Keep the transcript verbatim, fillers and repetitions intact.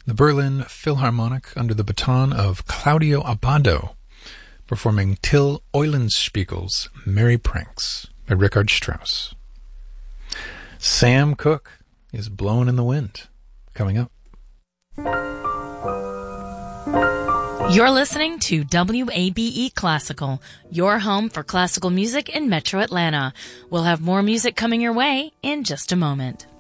the Berlin Philharmonic under the baton of Claudio Abbado, performing Till Eulenspiegel's Merry Pranks by Richard Strauss. Sam Cooke is Blowin' in the Wind, coming up. You're listening to W A B E Classical, your home for classical music in Metro Atlanta. We'll have more music coming your way in just a moment.